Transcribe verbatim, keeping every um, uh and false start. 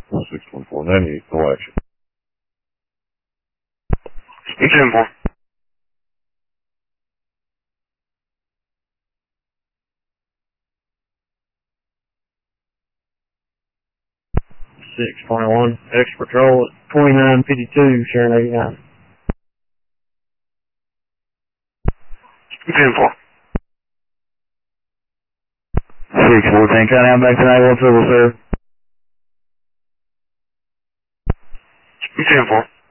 six one four ninety, no action. Speak to him, four. six twenty-one, extra patrol at twenty-nine fifty-two, Sharon eighty-nine. Speak to him, four. six fourteen, count out back to nine one triple, sir. Speak to him, four.